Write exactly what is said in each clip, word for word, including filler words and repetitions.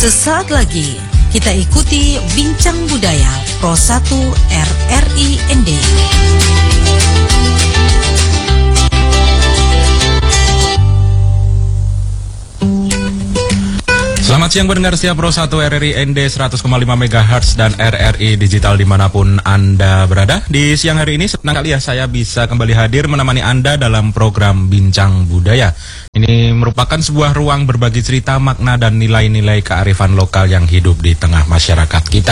Sesaat lagi kita ikuti Bincang Budaya Pro satu R R I N D. Selamat siang pendengar setia Pro satu R R I N D seratus koma lima megahertz dan R R I Digital dimanapun Anda berada. Di siang hari ini senang kali ya saya bisa kembali hadir menemani Anda dalam program Bincang Budaya. Ini merupakan sebuah ruang berbagi cerita, makna dan nilai-nilai kearifan lokal yang hidup di tengah masyarakat kita.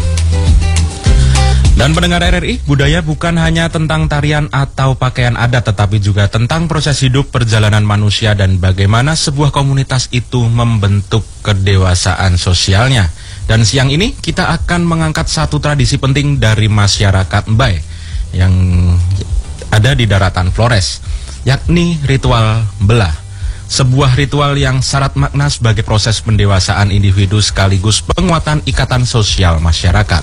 Dan pendengar R R I, budaya bukan hanya tentang tarian atau pakaian adat, tetapi juga tentang proses hidup, perjalanan manusia, dan bagaimana sebuah komunitas itu membentuk kedewasaan sosialnya. Dan siang ini kita akan mengangkat satu tradisi penting dari masyarakat Mbae yang ada di daratan Flores, yakni ritual belah. Sebuah ritual yang syarat makna sebagai proses pendewasaan individu sekaligus penguatan ikatan sosial masyarakat.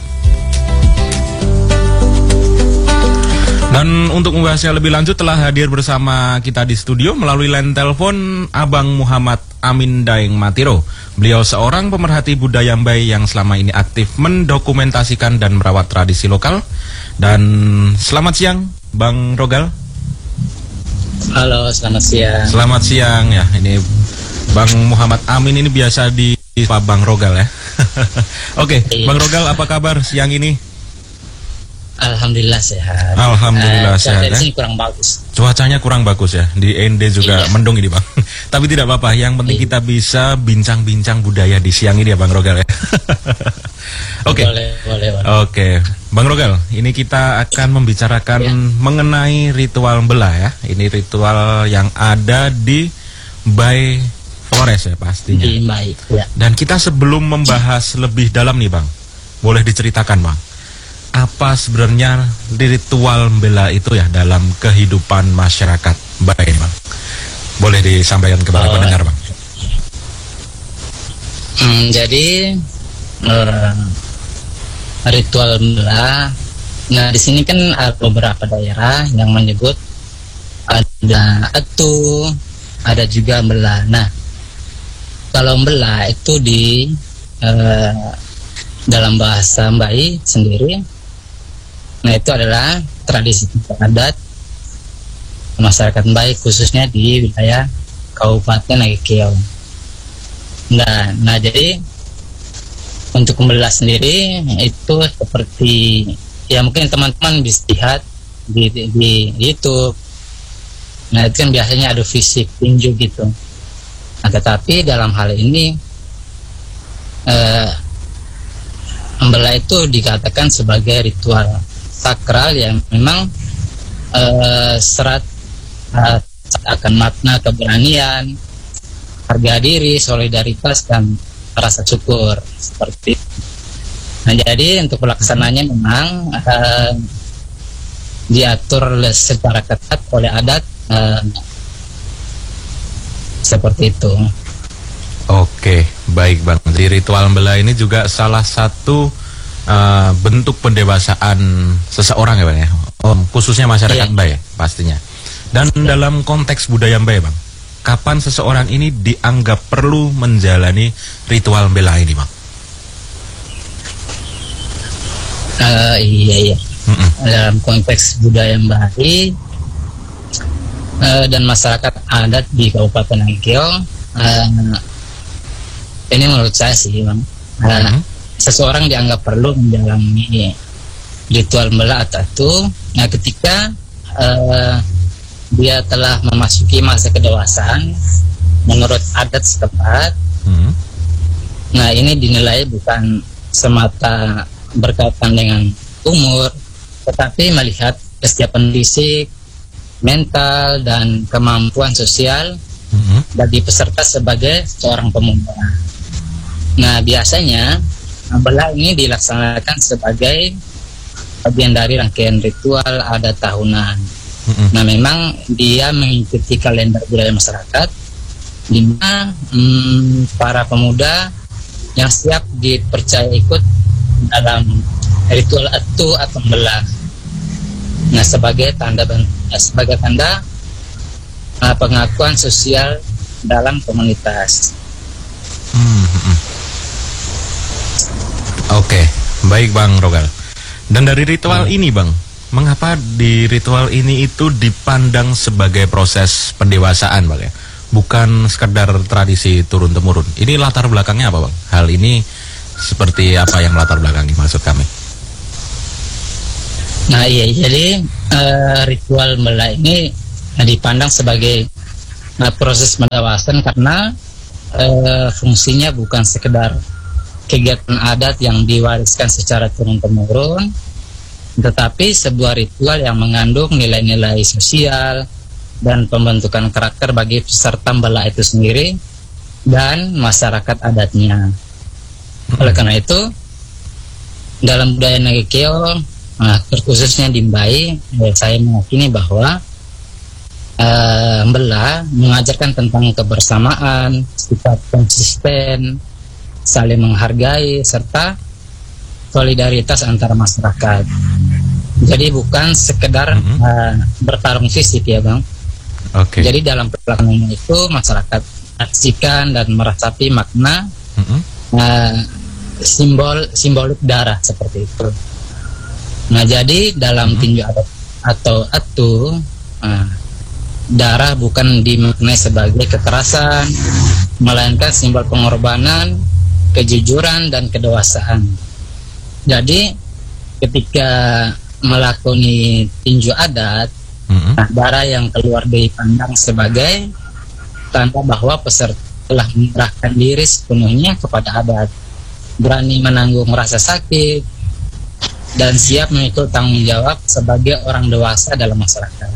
Dan untuk membahasnya lebih lanjut telah hadir bersama kita di studio melalui line telepon Abang Muhammad Amin Daeng Matiro. Beliau seorang pemerhati budaya Mbae yang selama ini aktif mendokumentasikan dan merawat tradisi lokal. Dan selamat siang Bang Rogal. Halo, selamat siang. Selamat siang ya. Ini Bang Muhammad Amin ini biasa di Pak Bang Rogal ya. Oke, okay, Bang Rogal apa kabar siang ini? Alhamdulillah sehat. Alhamdulillah uh, sehat. Cuaca di sini ya? kurang bagus. Cuacanya kurang bagus ya. Di N D juga iya. Mendung ini Bang. Tapi tidak apa-apa. Yang penting iya. kita bisa bincang-bincang budaya di siang ini ya Bang Rogal ya. Oke. Okay. Boleh, boleh, boleh. Oke, okay. Bang Rogal. Ini kita akan membicarakan iya. mengenai ritual belah ya. Ini ritual yang ada di Mbae Flores ya pastinya. Di Mbae. Ya. Dan kita sebelum membahas lebih dalam nih Bang, boleh diceritakan Bang, apa sebenarnya ritual bela itu ya dalam kehidupan masyarakat Mbae, Bang? Boleh disampaikan kepada oh, pendengar, Bang? Hmm, jadi uh, ritual bela, nah di sini kan ada beberapa daerah yang menyebut ada atu, ada juga bela. Nah, kalau bela itu di uh, dalam bahasa Mbae sendiri, nah itu adalah tradisi adat masyarakat Mbae khususnya di wilayah Kabupaten Nagekeo. Nah, nah jadi untuk membelah sendiri itu seperti ya mungkin teman-teman bisa lihat di, di, di YouTube. Nah itu kan biasanya ada fisik tinju gitu. Nah tetapi dalam hal ini eh, membelah itu dikatakan sebagai ritual sakral yang memang uh, serat uh, akan makna keberanian, harga diri, solidaritas dan rasa syukur seperti itu. Nah jadi untuk pelaksananya memang uh, diatur secara ketat oleh adat uh, seperti itu. Oke, baik Bang. Di ritual belah ini juga salah satu Uh, bentuk pendewasaan seseorang ya Bang ya, oh, khususnya masyarakat iya. Mbae pastinya. Dan iya. dalam konteks budaya Mbae Bang, kapan seseorang ini dianggap perlu menjalani ritual bela ini Bang? Uh, iya iya. Mm-mm. Dalam konteks budaya Mbae uh, dan masyarakat adat di Kabupaten Nagekeo, uh, ini menurut saya sih Bang. Uh, mm-hmm. Seseorang dianggap perlu menjalani ritual bela atau nah ketika uh, dia telah memasuki masa kedewasaan menurut adat setempat. Hmm. Nah ini dinilai bukan semata berkaitan dengan umur, tetapi melihat kesiapan fisik, mental dan kemampuan sosial hmm. bagi peserta sebagai seorang pemuda. Nah biasanya belah ini dilaksanakan sebagai bagian dari rangkaian ritual adat tahunan. Mm-hmm. Nah, memang dia mengikuti kalender budaya masyarakat, di mana hmm, para pemuda yang siap dipercaya ikut dalam ritual atu atau belah. Nah, sebagai tanda sebagai tanda uh, pengakuan sosial dalam komunitas. Mm-hmm. Oke, baik Bang Rogal. Dan dari ritual hmm. ini Bang, mengapa di ritual ini itu dipandang sebagai proses pendewasaan Bang ya? Bukan sekedar tradisi turun-temurun. Ini latar belakangnya apa Bang? Hal ini seperti apa yang latar belakangnya maksud kami? Nah iya, jadi uh, ritual Mbela ini dipandang sebagai uh, proses pendewasaan karena uh, fungsinya bukan sekedar kegiatan adat yang diwariskan secara turun-temurun, tetapi sebuah ritual yang mengandung nilai-nilai sosial dan pembentukan karakter bagi peserta Mbela itu sendiri dan masyarakat adatnya. Oleh karena itu, dalam budaya Nagekeo, nah, terkhususnya di Mbai, saya meyakini bahwa uh, Mbela mengajarkan tentang kebersamaan, sifat konsisten, saling menghargai, serta solidaritas antar masyarakat. Jadi bukan sekedar mm-hmm. uh, bertarung fisik ya Bang. Okay. Jadi dalam pelaksanaan itu masyarakat saksikan dan merasapi makna mm-hmm. uh, simbol simbolik darah seperti itu. Nah jadi dalam mm-hmm. tinju adat atau atu uh, darah bukan dimaknai sebagai kekerasan, melainkan simbol pengorbanan, kejujuran dan kedewasaan. Jadi ketika melakoni tinju adat, mm-hmm. nah, darah yang keluar dipandang sebagai tanda bahwa peserta telah menyerahkan diri sepenuhnya kepada adat, berani menanggung rasa sakit, dan siap mengikut tanggung jawab sebagai orang dewasa dalam masyarakat.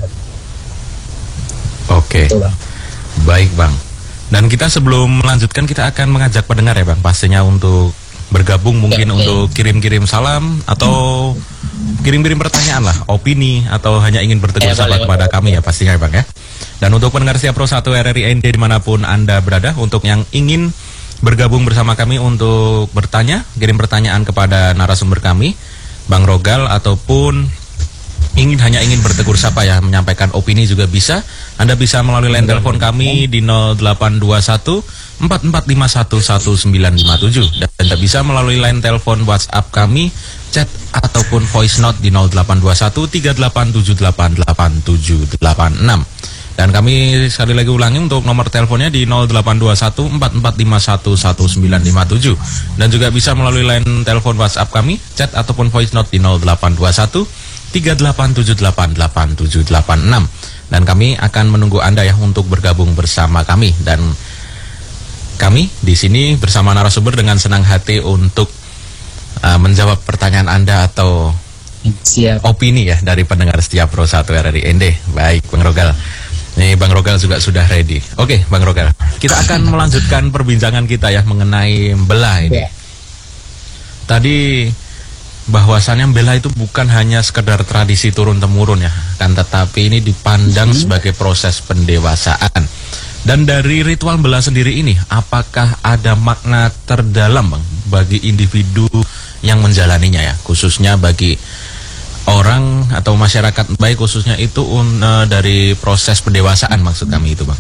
Oke, okay. Baik Bang. Dan kita sebelum melanjutkan kita akan mengajak pendengar ya Bang, pastinya untuk bergabung mungkin okay. untuk kirim-kirim salam atau kirim-kirim pertanyaan lah, opini atau hanya ingin bertegur sapa kepada kami ya pastinya ya Bang ya. Dan untuk pendengar setiap Pro satu R R I N D dimanapun Anda berada, untuk yang ingin bergabung bersama kami untuk bertanya, kirim pertanyaan kepada narasumber kami Bang Rogal, ataupun ingin hanya ingin bertegur sapa ya, menyampaikan opini juga bisa. Anda bisa melalui line telepon kami di nol delapan dua satu empat empat lima satu satu sembilan lima tujuh, dan Anda bisa melalui line telepon WhatsApp kami, chat ataupun voice note di nol delapan dua satu tiga delapan tujuh delapan delapan tujuh delapan enam. Dan kami sekali lagi ulangi untuk nomor teleponnya di nol delapan dua satu empat empat lima satu satu sembilan lima tujuh, dan juga bisa melalui line telepon WhatsApp kami, chat ataupun voice note di nol delapan dua satu tiga delapan tujuh delapan delapan tujuh delapan enam. Dan kami akan menunggu Anda ya untuk bergabung bersama kami, dan kami di sini bersama narasumber dengan senang hati untuk uh, menjawab pertanyaan Anda atau Siap. opini ya dari pendengar setia Pro satu R R I N D. Baik Bang Rogal. Nih Bang Rogal juga sudah ready. Oke Bang Rogal, kita akan melanjutkan perbincangan kita ya mengenai Mbela ini. Ya. Tadi bahwasannya Mbela itu bukan hanya sekedar tradisi turun-temurun ya kan, tetapi ini dipandang hmm. sebagai proses pendewasaan. Dan dari ritual Mbela sendiri ini, apakah ada makna terdalam Bang bagi individu yang menjalaninya ya, khususnya bagi orang atau masyarakat baik khususnya itu un, uh, dari proses pendewasaan maksud kami itu Bang?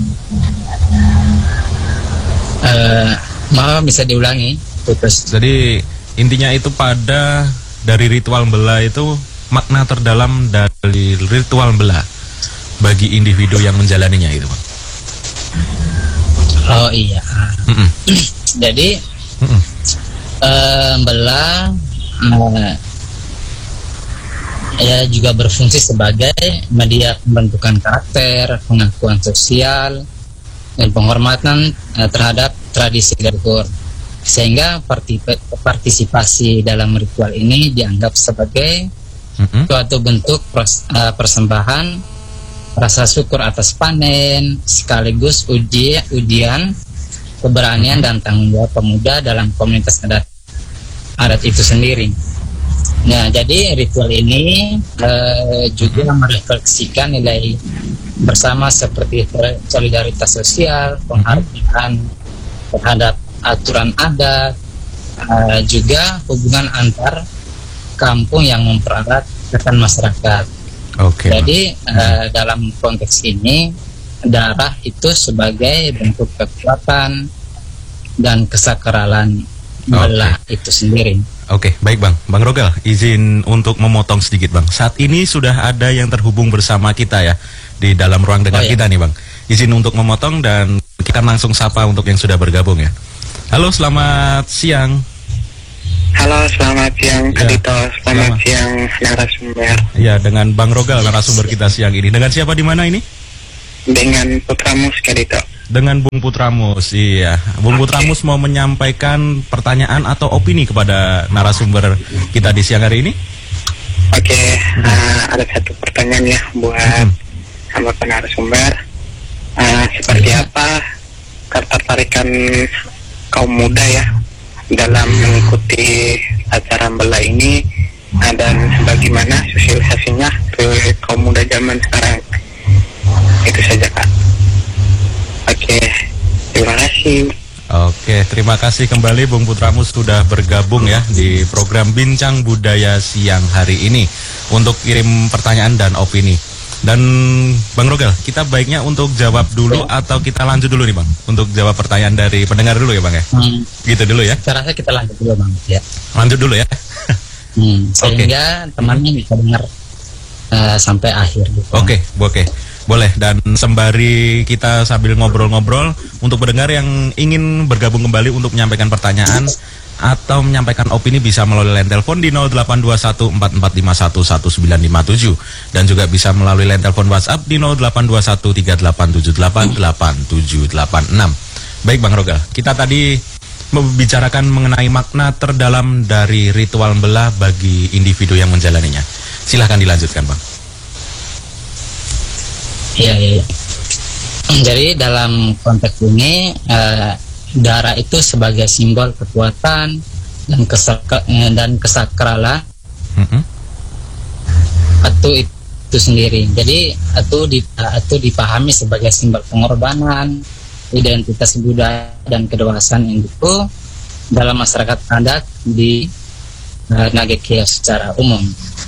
Uh, maaf bisa diulangi putus. Jadi intinya itu pada dari ritual Mbela itu makna terdalam dari ritual Mbela bagi individu yang menjalaninya itu Bang. Oh iya. Mm-mm. Jadi Mm-mm. Uh, Mbela uh, ya juga berfungsi sebagai media pembentukan karakter, pengakuan sosial, dan penghormatan uh, terhadap tradisi leluhur. Sehingga partisipasi dalam ritual ini dianggap sebagai mm-hmm. suatu bentuk pros, uh, persembahan rasa syukur atas panen, sekaligus uji, ujian keberanian mm-hmm. dan tanggung jawab pemuda dalam komunitas adat, adat itu sendiri. Nah, jadi ritual ini uh, juga mm-hmm. merefleksikan nilai bersama seperti solidaritas sosial, penghargaan mm-hmm. terhadap aturan adat, uh, juga hubungan antar kampung yang mempererat rekan masyarakat. Okay. Jadi uh, dalam konteks ini darah itu sebagai bentuk kekuatan dan kesakralan belah itu sendiri. Oke, baik Bang. Bang Rogal, izin untuk memotong sedikit Bang. Saat ini sudah ada yang terhubung bersama kita ya di dalam ruang dengar Oh, iya. kita nih Bang. Izin untuk memotong dan kita langsung sapa untuk yang sudah bergabung ya. Halo, selamat siang. Halo, selamat siang Kak Ya, Dito, selamat, selamat. siang narasumber. Ya, dengan Bang Rogal narasumber kita siang ini. Dengan siapa di mana ini? Dengan Putramus Kak Dito. Dengan Bung Putramus. Iya, Bung Putramus mau menyampaikan pertanyaan atau opini kepada narasumber kita di siang hari ini? Oke, uh, ada satu pertanyaan ya buat Hmm. sama narasumber. Uh, seperti apa ketertarikan kaum muda ya dalam mengikuti acara Bela ini, uh, dan bagaimana sosialisasinya ke kaum muda zaman sekarang? Itu saja Kak. Oke, terima kasih. Oke, terima kasih kembali Bung Putramus sudah bergabung ya di program Bincang Budaya siang hari ini untuk kirim pertanyaan dan opini. Dan Bang Rogal, kita baiknya untuk jawab dulu atau kita lanjut dulu nih Bang untuk jawab pertanyaan dari pendengar dulu ya Bang ya? Hmm, Gitu dulu ya? saya rasa kita lanjut dulu Bang. Ya. Lanjut dulu ya? Hmm, sehingga temannya bisa dengar uh, sampai akhir. Gitu. Oke, oke. Boleh, dan sembari kita sambil ngobrol-ngobrol, untuk pendengar yang ingin bergabung kembali untuk menyampaikan pertanyaan atau menyampaikan opini bisa melalui line telepon di nol delapan dua satu empat empat lima satu satu sembilan lima tujuh dan juga bisa melalui line telepon WhatsApp di nol delapan dua satu tiga delapan tujuh delapan delapan tujuh delapan enam. Baik Bang Rogal, kita tadi membicarakan mengenai makna terdalam dari ritual belah bagi individu yang menjalaninya. Silahkan dilanjutkan Bang. Iya, iya. iya. Jadi dalam konteks ini eh, darah itu sebagai simbol kekuatan dan kesaka, eh, dan kesakralan Mm-hmm. Atu itu sendiri. Jadi atu di, atu dipahami sebagai simbol pengorbanan, identitas budaya dan kedewasaan individu dalam masyarakat adat di eh, Nagekeo secara umum.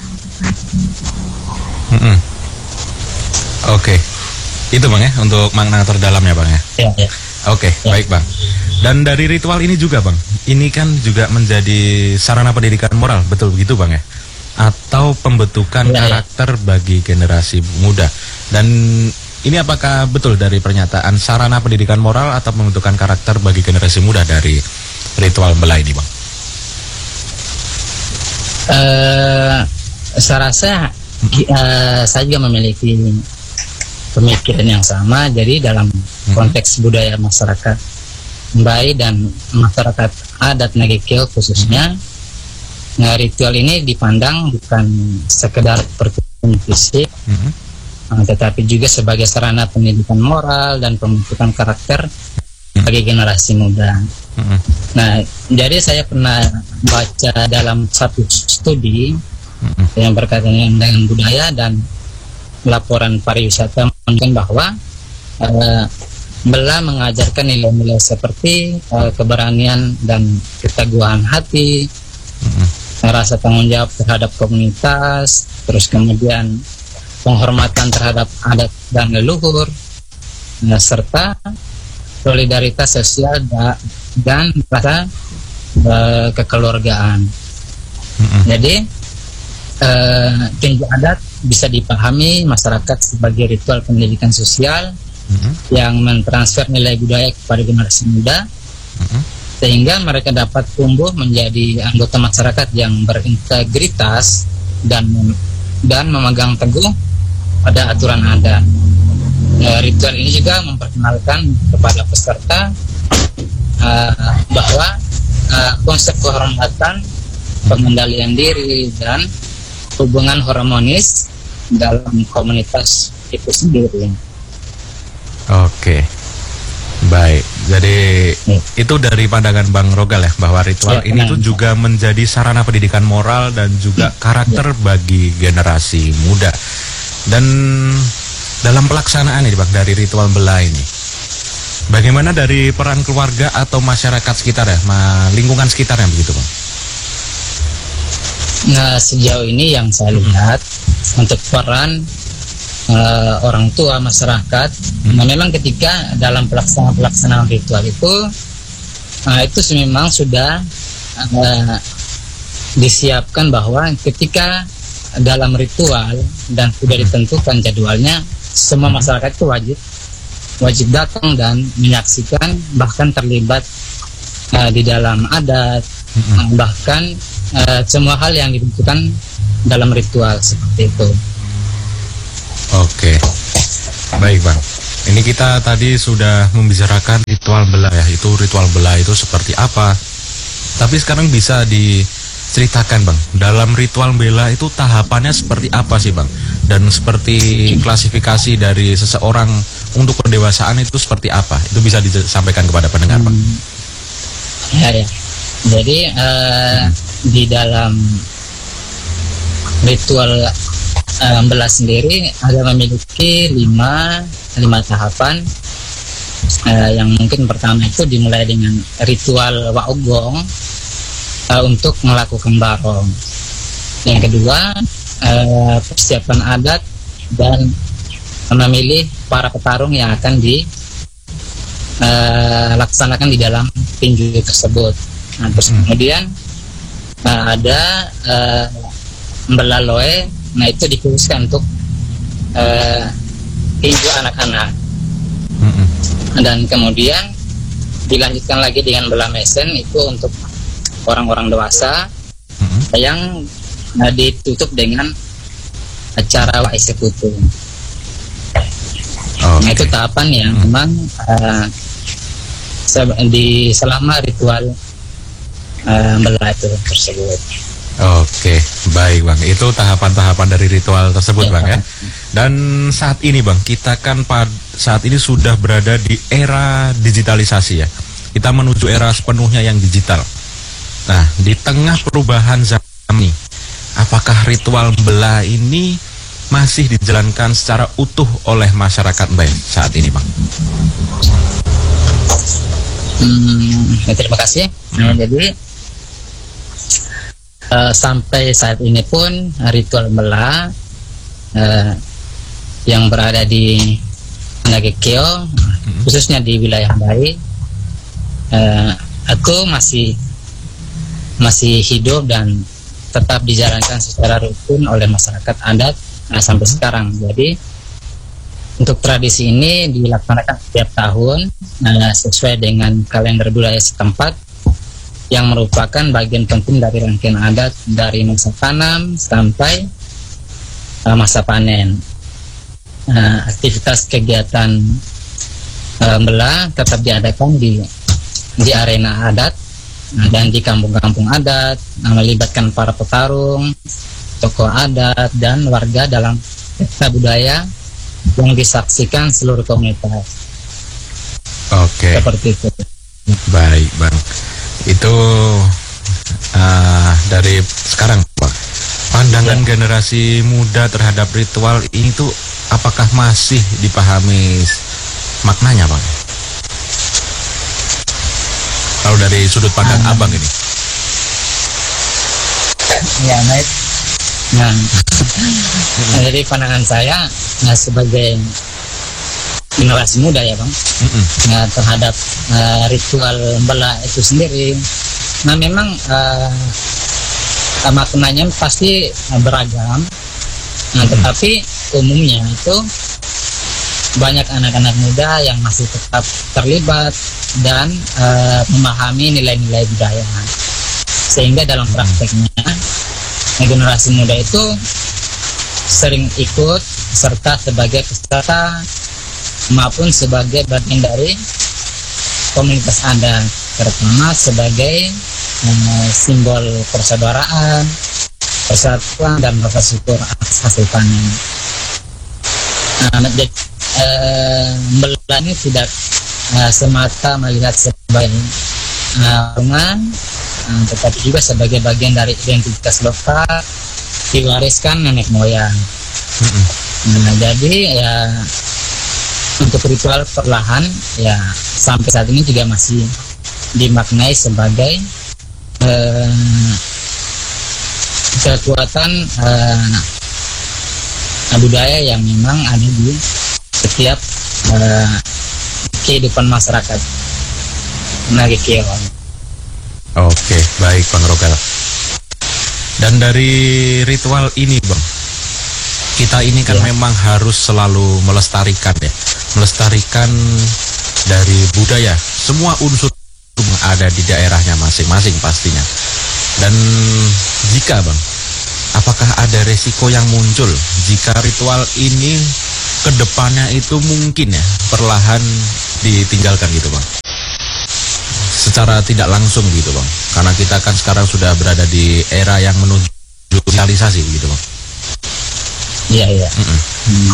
Mm-mm. Oke, itu Bang ya untuk makna terdalamnya Bang ya. Ya, ya. Oke, Ya. baik Bang. Dan dari ritual ini juga Bang, ini kan juga menjadi sarana pendidikan moral, betul begitu Bang ya? Atau pembentukan Ya, ya. karakter bagi generasi muda. Dan ini apakah betul dari pernyataan sarana pendidikan moral atau pembentukan karakter bagi generasi muda dari ritual belah ini Bang? Eh, saya rasa eh, saya juga memiliki pemikiran yang sama. Jadi dalam konteks budaya masyarakat Mbai dan masyarakat adat Nagekeo khususnya, nah, ritual ini dipandang bukan sekedar pertunjukan fisik, Mm-hmm. eh, tetapi juga sebagai sarana pendidikan moral dan pembentukan karakter bagi generasi muda. Mm-hmm. Nah, jadi saya pernah baca dalam satu studi Mm-hmm. yang berkaitan dengan budaya dan laporan pariwisata menunjukkan bahwa uh, Bela mengajarkan nilai-nilai seperti uh, keberanian dan keteguhan hati, Mm-hmm. rasa tanggung jawab terhadap komunitas, terus kemudian penghormatan terhadap adat dan leluhur, nah, serta solidaritas sosial da- dan rasa uh, kekeluargaan. Mm-hmm. Jadi uh, tinju adat bisa dipahami masyarakat sebagai ritual pendidikan sosial Mm-hmm. yang mentransfer nilai budaya kepada generasi muda, Mm-hmm. sehingga mereka dapat tumbuh menjadi anggota masyarakat yang berintegritas dan dan memegang teguh pada aturan adat. Nah, ritual ini juga memperkenalkan kepada peserta uh, bahwa uh, konsep kehormatan, pengendalian diri dan hubungan harmonis dalam komunitas itu sendiri. Oke, baik. Jadi Ya. itu dari pandangan Bang Rogal ya, bahwa ritual Ya, ini benar. tuh juga menjadi sarana pendidikan moral dan juga karakter bagi generasi muda. Dan dalam pelaksanaan ini Bang, dari ritual belah ini, bagaimana dari peran keluarga atau masyarakat sekitar ya, ma- lingkungan sekitarnya begitu Bang? Nah, sejauh ini yang saya lihat untuk peran uh, orang tua masyarakat, nah memang ketika dalam pelaksanaan pelaksanaan ritual itu, uh, itu memang sudah uh, disiapkan bahwa ketika dalam ritual dan sudah ditentukan jadwalnya, semua masyarakat itu wajib wajib datang dan menyaksikan, bahkan terlibat uh, di dalam adat, mm-hmm. bahkan uh, semua hal yang dibutuhkan dalam ritual seperti itu. Oke, baik Bang. Ini kita tadi sudah membicarakan ritual belah ya, itu ritual belah itu seperti apa. Tapi sekarang bisa diceritakan Bang, dalam ritual belah itu tahapannya seperti apa sih Bang? Dan seperti klasifikasi dari seseorang untuk pendewasaan itu seperti apa? Itu bisa disampaikan kepada pendengar Bang. Hmm. Ya ya. Jadi uh, hmm. di dalam ritual uh, belah sendiri ada memiliki lima lima tahapan. Uh, yang mungkin pertama itu dimulai dengan ritual Wa'ugong uh, untuk melakukan barong. Yang kedua uh, persiapan adat dan memilih para petarung yang akan dilaksanakan uh, di dalam tinju tersebut. Nah, terus kemudian uh, ada uh, Mbelaloe, nah itu dikhususkan untuk uh, tinju anak-anak. Mm-hmm. Dan kemudian dilanjutkan lagi dengan belah mesen, itu untuk orang-orang dewasa, mm-hmm. yang uh, ditutup dengan acara Waisekutu. Okay. Nah itu tahapan yang mm-hmm. memang uh, di selama ritual uh, belah itu tersebut. Oke, baik Bang. Itu tahapan-tahapan dari ritual tersebut ya, Bang ya. Dan saat ini Bang, kita kan pad- saat ini sudah berada di era digitalisasi ya. Kita menuju era sepenuhnya yang digital. Nah, di tengah perubahan zaman ini, apakah ritual belah ini masih dijalankan secara utuh oleh masyarakat Mbae saat ini Bang? Hmm, ya, terima kasih. Nah, jadi Uh, sampai saat ini pun ritual belah uh, yang berada di Nagekeo, hmm. khususnya di wilayah Mbae, uh, aku masih masih hidup dan tetap dijalankan secara rutin oleh masyarakat adat uh, sampai sekarang. Jadi untuk tradisi ini dilaksanakan setiap tahun uh, sesuai dengan kalender budaya setempat, yang merupakan bagian penting dari rangkaian adat dari masa tanam sampai uh, masa panen. Uh, aktivitas kegiatan uh, belah tetap diadakan di di arena adat uh, dan di kampung-kampung adat, uh, melibatkan para petarung, tokoh adat dan warga dalam pesta budaya yang disaksikan seluruh komunitas. Oke. Seperti itu. Baik Bang. Itu uh, dari sekarang Pak, pandangan ya. Generasi muda terhadap ritual ini tuh apakah masih dipahami maknanya Bang? Kalau dari sudut pandang ah, Abang ini? Ya baik. Nah, dari pandangan saya, nah, sebagai generasi muda ya Bang, mm-hmm. nah, terhadap uh, ritual belah itu sendiri, nah memang uh, maknanya pasti uh, beragam, nah, mm-hmm. tetapi umumnya itu banyak anak-anak muda yang masih tetap terlibat dan uh, memahami nilai-nilai budaya, sehingga dalam prakteknya mm-hmm. generasi muda itu sering ikut serta sebagai peserta maupun sebagai bagian dari komunitas adat, terutama sebagai eh, simbol persaudaraan, persatuan dan rasa syukur atas hasil panen. Nah, jadi eh, belah ini tidak eh, semata melihat sebagai eh, rumah, eh, tetapi juga sebagai bagian dari identitas lokal diwariskan nenek moyang. Mm-hmm. Nah, jadi ya untuk ritual perlahan ya sampai saat ini juga masih dimaknai sebagai eh, kekuatan eh, budaya yang memang ada di setiap eh, kehidupan masyarakat Nagekeo. Oke, baik Bang Rogal. Dan dari ritual ini Bang, kita ini kan Ya. memang harus selalu melestarikan ya, melestarikan dari budaya semua unsur yang ada di daerahnya masing-masing pastinya. Dan jika Bang, apakah ada resiko yang muncul jika ritual ini kedepannya itu mungkin ya perlahan ditinggalkan gitu Bang, secara tidak langsung gitu Bang, karena kita kan sekarang sudah berada di era yang menuju digitalisasi gitu Bang. Iya, iya. Mm-mm. Hmm.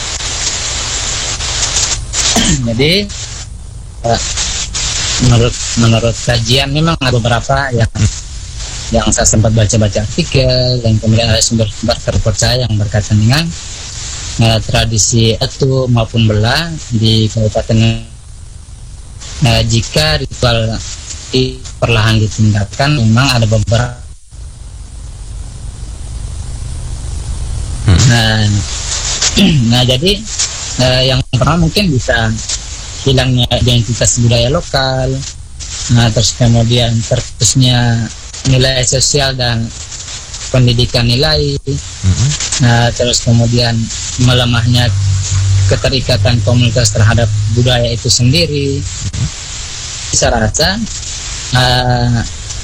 Jadi eh, menurut menurut kajian memang ada beberapa yang yang saya sempat baca-baca artikel dan kemudian ada sumber-sumber terpercaya yang berkaitan dengan eh, tradisi Atu maupun Bela di Kabupaten. Nah, jika ritual di perlahan ditinggalkan, memang ada beberapa. Nah, nah jadi eh, yang pertama mungkin bisa hilangnya identitas budaya lokal, nah, terus kemudian terputusnya nilai sosial dan pendidikan nilai, Mm-mm. nah, terus kemudian melemahnya keterikatan komunitas terhadap budaya itu sendiri. Saya rasa uh,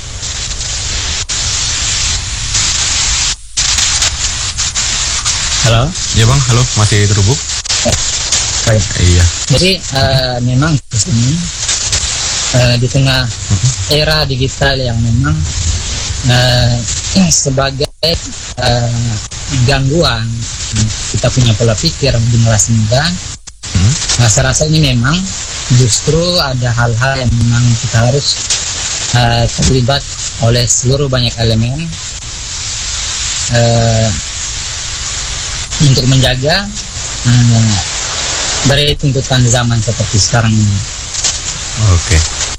halo, Ya Bang, halo, masih terhubung? eh, baik. Iya. Jadi uh, memang di sini uh, di tengah era digital yang memang uh, sebagai uh, gangguan kita punya pola pikir generasi muda. Hmm. Nah, saya rasa ini memang justru ada hal-hal yang memang kita harus uh, terlibat oleh seluruh banyak elemen uh, untuk menjaga uh, dari tuntutan zaman seperti sekarang ini. Oke.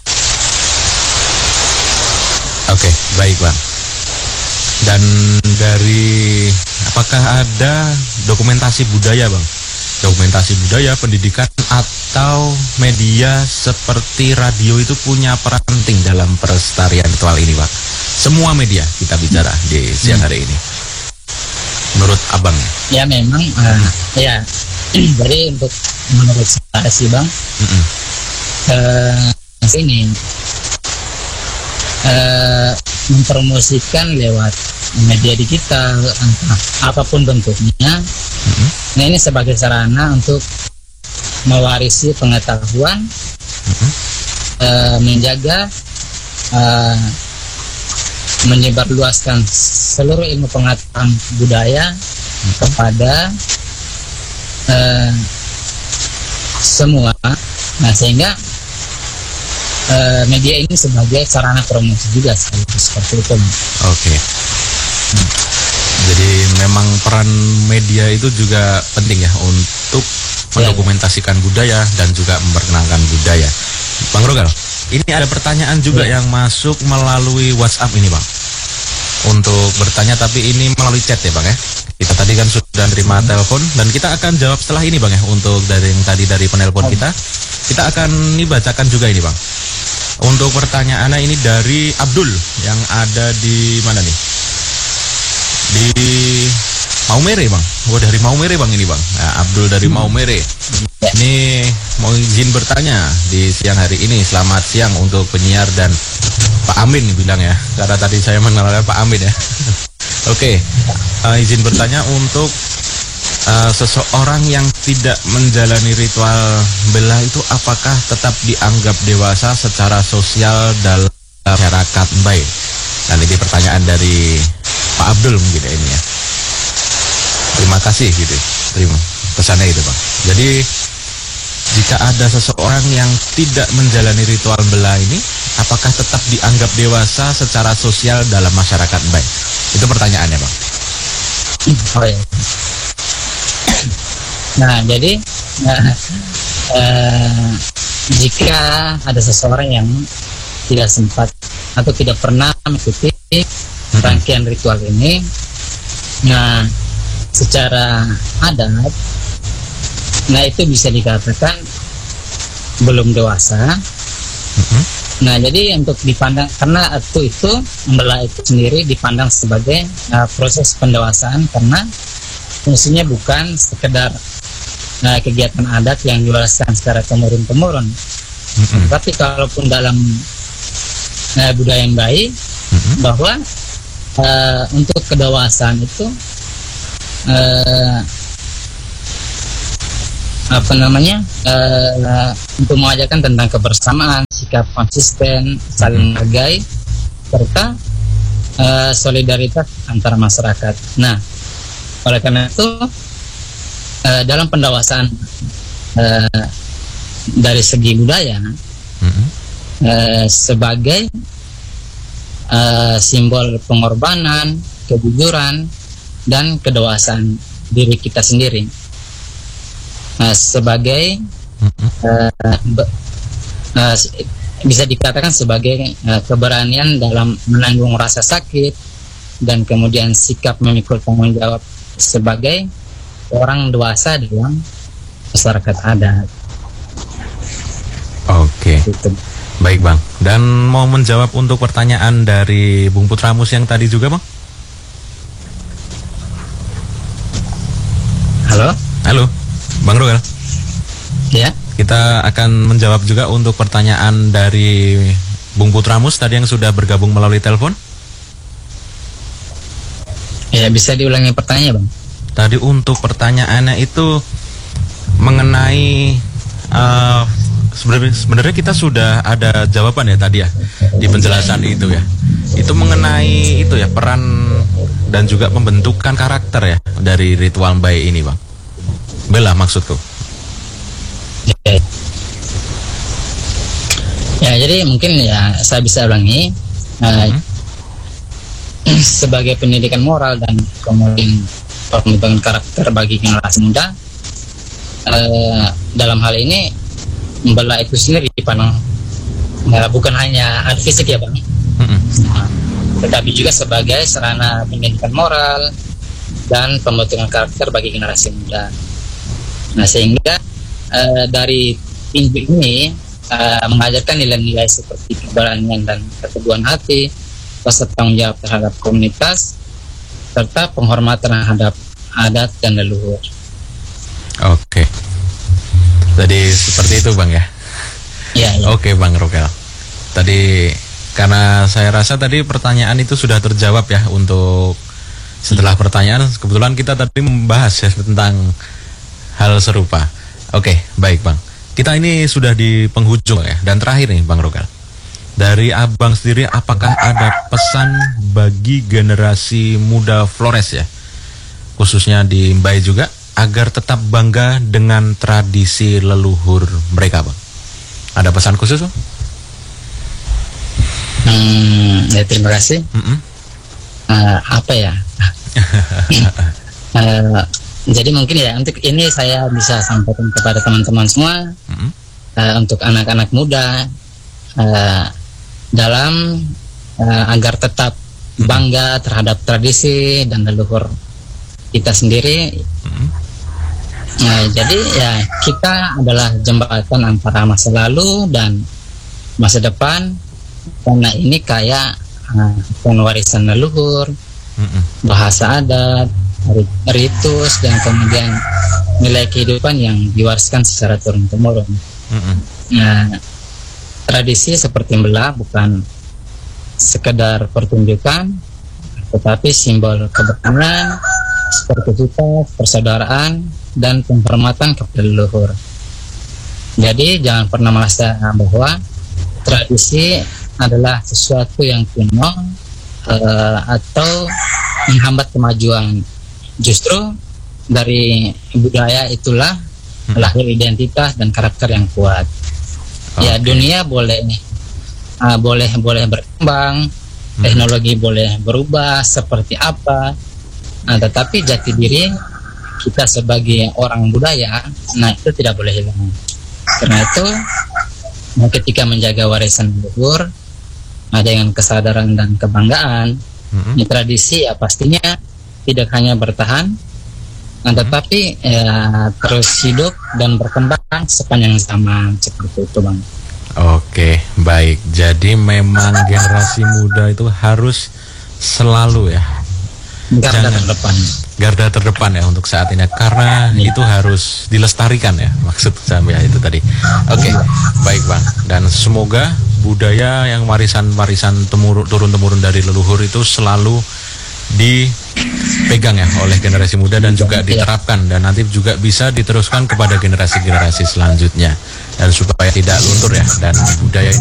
Oke, baik Bang. Dan dari apakah ada dokumentasi budaya Bang? Dokumentasi budaya, pendidikan atau media seperti radio itu punya peran penting dalam pelestarian ritual ini Bang. Semua media kita bicara di siang hari ini. Menurut Abang? Ya memang uh, ya jadi untuk menurut saya sih Bang, Mm-mm. uh, ini uh, mempromosikan lewat media digital entah apapun bentuknya. Mm-mm. Nah, ini sebagai sarana untuk mewarisi pengetahuan, Mm-mm. uh, menjaga, uh, menyebarluaskan seluruh ilmu pengetahuan budaya kepada uh, semua. Nah, sehingga uh, media ini sebagai sarana promosi juga seperti itu. Oke. Hmm. Jadi memang peran media itu juga penting ya untuk mendokumentasikan budaya dan juga memperkenalkan budaya. Bang Rogal, ini ada pertanyaan juga Ya. yang masuk melalui WhatsApp ini Bang. Untuk bertanya tapi ini melalui chat ya Bang ya. Kita tadi kan sudah terima telepon dan kita akan jawab setelah ini Bang ya. Untuk dari yang tadi dari penelpon kita, kita akan dibacakan juga ini Bang. Untuk pertanyaannya ini dari Abdul yang ada di mana nih? Di Maumere Bang. Oh dari Maumere Bang ini Bang. Nah, Abdul dari Maumere. Ini mau izin bertanya di siang hari ini. Selamat siang untuk penyiar dan Pak Amin bilang ya. Karena tadi saya mengenalkan Pak Amin ya. Oke, uh, izin bertanya untuk uh, seseorang yang tidak menjalani ritual belah itu apakah tetap dianggap dewasa secara sosial dalam masyarakat baik? Dan ini pertanyaan dari Pak Abdul mungkin ya ini ya. Terima kasih gitu. Terima pesannya itu Bang. Jadi jika ada seseorang yang tidak menjalani ritual belah ini, apakah tetap dianggap dewasa secara sosial dalam masyarakat baik? Itu pertanyaannya Bang. Oh ya. Nah, jadi nah, eh, jika ada seseorang yang tidak sempat atau tidak pernah mengikuti rangkaian ritual ini, nah secara adat, nah itu bisa dikatakan belum dewasa. Mm-hmm. Nah, jadi untuk dipandang, karena itu itu membelah itu sendiri dipandang sebagai uh, proses pendewasaan, karena fungsinya bukan sekedar uh, kegiatan adat yang diwariskan secara temurun-temurun. Mm-hmm. Tapi kalaupun dalam uh, budaya yang baik, mm-hmm. bahwa uh, untuk kedewasaan itu uh, apa namanya uh, untuk mengajarkan tentang kebersamaan, sikap konsisten, saling menghargai, serta uh, solidaritas antar masyarakat. Nah, oleh karena itu uh, dalam pendewasaan uh, dari segi budaya, mm-hmm. uh, sebagai uh, simbol pengorbanan, kejujuran, dan kedewasaan diri kita sendiri. Uh, sebagai uh, be, uh, bisa dikatakan sebagai uh, keberanian dalam menanggung rasa sakit dan kemudian sikap memikul tanggung jawab sebagai orang dewasa dalam masyarakat adat. Oke, gitu. Baik Bang. Dan mau menjawab untuk pertanyaan dari Bung Putramus yang tadi juga Bang? Halo? Halo Bang Rogal. Ya. Kita akan menjawab juga untuk pertanyaan dari Bung Putramus tadi yang sudah bergabung melalui telepon. Ya, bisa diulangi pertanyaannya Bang. Tadi untuk pertanyaannya itu mengenai uh, sebenarnya sebenarnya kita sudah ada jawaban ya tadi ya di penjelasan itu ya. Itu mengenai itu ya, peran dan juga pembentukan karakter ya dari ritual mbae ini Bang. Bela maksudku. Ya, ya jadi mungkin ya saya bisa ulangi uh, hmm. sebagai pendidikan moral dan kemudian pembentukan karakter bagi generasi muda, uh, dalam hal ini membela itu sendiri dipandang uh, bukan hanya art fisik ya Bang, hmm. nah, tetapi juga sebagai sarana pendidikan moral dan pembentukan karakter bagi generasi muda. Nah, sehingga uh, dari tinju ini uh, mengajarkan nilai-nilai seperti keberanian dan keteguhan hati, rasa tanggung jawab terhadap komunitas, serta penghormatan terhadap adat dan leluhur. Oke. Jadi seperti itu Bang ya? Ya, ya. Oke Bang Rogal. Tadi karena saya rasa tadi pertanyaan itu sudah terjawab ya untuk setelah pertanyaan, kebetulan kita tadi membahas ya tentang hal serupa. Oke, baik Bang. Kita ini sudah di penghujung ya. Dan terakhir nih Bang Rogal, dari Abang sendiri apakah ada pesan bagi generasi muda Flores ya, khususnya di Mbae juga, agar tetap bangga dengan tradisi leluhur mereka Bang? Ada pesan khusus Bang? Hmm, ya terima kasih. Mm-hmm. Uh, apa ya? uh, Jadi mungkin ya untuk ini saya bisa sampaikan kepada teman-teman semua, mm-hmm. uh, untuk anak-anak muda uh, dalam uh, agar tetap bangga terhadap tradisi dan leluhur kita sendiri. Mm-hmm. Nah, jadi ya kita adalah jembatan antara masa lalu dan masa depan, karena ini kayak uh, warisan leluhur, mm-hmm. bahasa adat, ritus, dan kemudian nilai kehidupan yang diwariskan secara turun-temurun. Mm-hmm. Nah, tradisi seperti mbela bukan sekedar pertunjukan, tetapi simbol kebersamaan, sportivitas, persaudaraan, dan penghormatan kepada leluhur. Jadi jangan pernah merasa bahwa tradisi adalah sesuatu yang kuno uh, atau menghambat kemajuan. Justru dari budaya itulah hmm. lahir identitas dan karakter yang kuat. Okay. Ya, dunia boleh uh, boleh boleh berkembang, hmm. teknologi boleh berubah seperti apa, nah, tetapi jati diri kita sebagai orang budaya, nah itu tidak boleh hilang. Karena itu, ketika menjaga warisan leluhur, nah, dengan kesadaran dan kebanggaan, hmm. tradisi ya pastinya tidak hanya bertahan, nah, tetapi ya, terus hidup dan berkembang sepanjang zaman, seperti itu Bang. Oke, baik. Jadi memang generasi muda itu harus selalu ya garda Jangan. terdepan. garda terdepan ya untuk saat ini, karena Iya. itu harus dilestarikan ya, maksud saya itu tadi. Oke, baik Bang. Dan semoga budaya yang warisan-warisan temur- turun-temurun dari leluhur itu selalu dipegang ya oleh generasi muda dan juga diterapkan, dan nanti juga bisa diteruskan kepada generasi-generasi selanjutnya, dan supaya tidak luntur ya, dan budaya ini